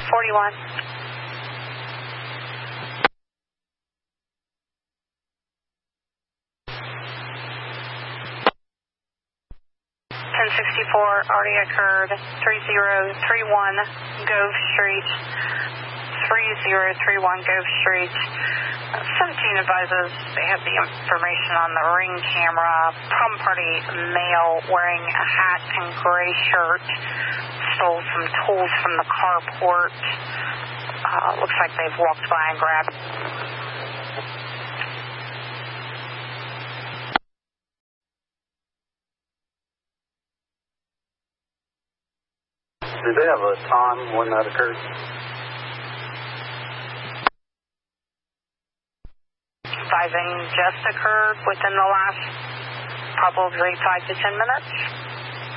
41. 1064 already occurred. 3031 Gove Street. 3031 Gove Street. 17 advises they have the information on the ring camera. Prom party male wearing a hat and gray shirt. Stole some tools from the carport. Looks like they've walked by and grabbed. Do they have a time when that occurred? Advising just occurred within the last probably 5 to 10 minutes.